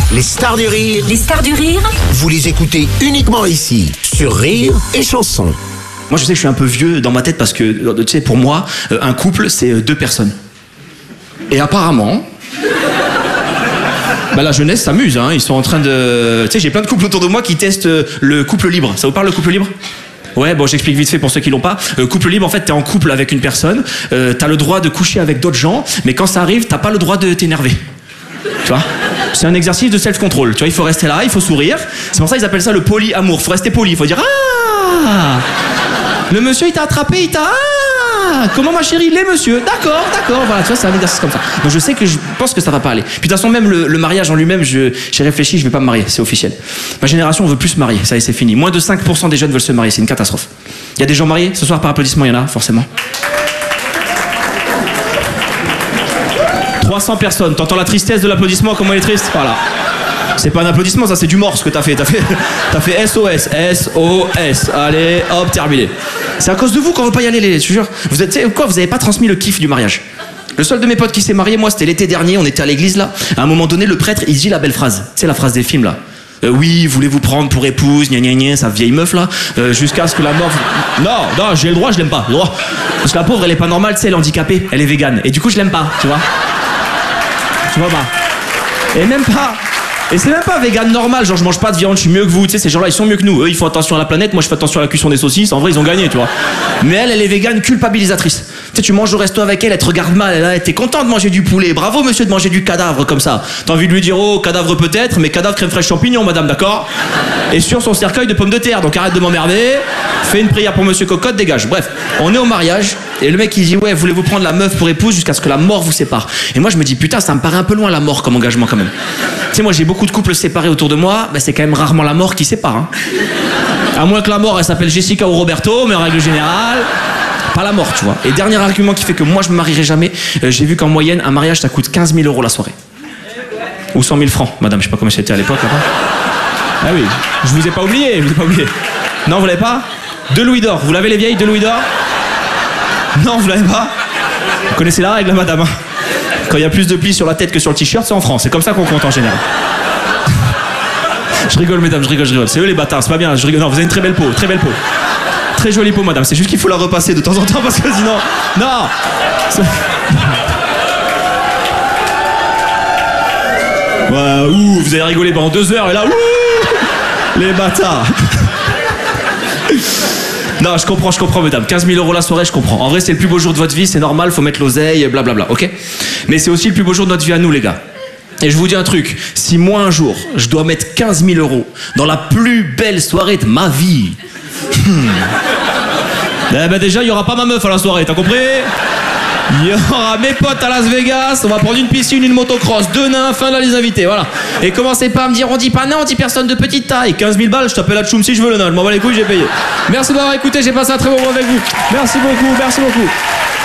Les stars du rire. Les stars du rire. Vous les écoutez uniquement ici, sur Rire et Chanson. Moi, je sais que je suis un peu vieux dans ma tête parce que, tu sais, pour moi, un couple, c'est deux personnes. Et apparemment, la jeunesse s'amuse, hein. Ils sont en train de... Tu sais, j'ai plein de couples autour de moi qui testent le couple libre. Ça vous parle, le couple libre ? Ouais, bon, j'explique vite fait pour ceux qui l'ont pas. Couple libre, en fait, t'es en couple avec une personne, t'as le droit de coucher avec d'autres gens, mais quand ça arrive, t'as pas le droit de t'énerver. Tu vois ? C'est un exercice de self-control. Tu vois, il faut rester là, il faut sourire. C'est pour ça qu'ils appellent ça le polyamour. Faut rester poli, faut dire ah. Le monsieur, il t'a attrapé, il t'a ah. Comment ma chérie, les monsieur. D'accord. Voilà, tu vois, c'est un exercice comme ça. Donc je sais que je pense que ça va pas aller. Puis de toute façon, même le mariage en lui-même, j'ai réfléchi, je vais pas me marier, c'est officiel. Ma génération, on veut plus se marier, ça y est, c'est fini. Moins de 5% des jeunes veulent se marier, c'est une catastrophe. Il y a des gens mariés ce soir par applaudissement, il y en a forcément. 300 personnes, t'entends la tristesse de l'applaudissement, comment il est triste? Voilà. C'est pas un applaudissement, ça c'est du mort ce que t'as fait. T'as fait SOS, SOS. Allez, hop, terminé. C'est à cause de vous qu'on veut pas y aller, je te jure. Vous êtes, tu sais quoi, vous avez pas transmis le kiff du mariage. Le seul de mes potes qui s'est marié, moi, c'était l'été dernier, on était à l'église là. À un moment donné, le prêtre, il dit la belle phrase. Tu sais, la phrase des films là. Oui, voulez-vous prendre pour épouse, gna gna gna, sa vieille meuf là, jusqu'à ce que la mort... Non, j'ai le droit, je l'aime pas, le droit. Parce que la pauvre, elle est pas normale, tu sais, elle est handicapée, elle est végane. Et du coup, je l'aime pas, tu vois. Tu vois pas. Et même pas... Et c'est même pas vegan normal, genre je mange pas de viande, je suis mieux que vous, tu sais, ces gens-là ils sont mieux que nous. Eux ils font attention à la planète, moi je fais attention à la cuisson des saucisses, en vrai ils ont gagné, tu vois. Mais elle est végane culpabilisatrice. Tu sais, tu manges au resto avec elle te regarde mal, elle t'es content de manger du poulet, bravo monsieur de manger du cadavre comme ça. T'as envie de lui dire oh cadavre peut-être, mais cadavre crème fraîche champignon madame, d'accord. Et sur son cercueil de pommes de terre, donc arrête de m'emmerder, fais une prière pour monsieur Cocotte, dégage. Bref, on est au mariage, et le mec il dit ouais voulez-vous prendre la meuf pour épouse jusqu'à ce que la mort vous sépare. Et moi je me dis putain ça me paraît un peu loin la mort comme engagement quand même. Tu sais moi j'ai beaucoup de couples séparés autour de moi, c'est quand même rarement la mort qui sépare. Hein. À moins que la mort elle s'appelle Jessica ou Roberto, mais en règle générale, pas la mort tu vois. Et dernier argument qui fait que moi je me marierai jamais, j'ai vu qu'en moyenne un mariage ça coûte 15 000 € la soirée. Ou 100 000 francs, madame, je sais pas comment c'était à l'époque là-bas. Ah oui, je vous ai pas oublié, Non vous l'avez pas? 2 louis d'or, vous l'avez les vieilles 2 louis d'or? Non vous l'avez pas? Vous connaissez la règle madame hein. Quand il y a plus de plis sur la tête que sur le t-shirt, c'est en France. C'est comme ça qu'on compte en général. Je rigole, mesdames, je rigole. C'est eux les bâtards, c'est pas bien. Je rigole. Non, vous avez une très belle peau, très belle peau. Très jolie peau, madame. C'est juste qu'il faut la repasser de temps en temps parce que sinon... Non Ouais, ouh, vous avez rigolé pendant 2 heures et là, ouh les bâtards. Non, je comprends, mesdames. 15 000 € la soirée, je comprends. En vrai, c'est le plus beau jour de votre vie, c'est normal, faut mettre l'oseille, blablabla, ok? Mais c'est aussi le plus beau jour de notre vie à nous, les gars. Et je vous dis un truc, si moi un jour, je dois mettre 15 000 € dans la plus belle soirée de ma vie, déjà, il y aura pas ma meuf à la soirée, t'as compris? Il y aura mes potes à Las Vegas, on va prendre une piscine, une motocross, 2 nains, fin de la liste d'invités, voilà. Et commencez pas à me dire, on dit pas nain, on dit personne de petite taille. 15 000 balles, je t'appelle la tchoum si je veux le nain, je m'en bats les couilles, j'ai payé. Merci d'avoir écouté, j'ai passé un très bon moment avec vous. Merci beaucoup.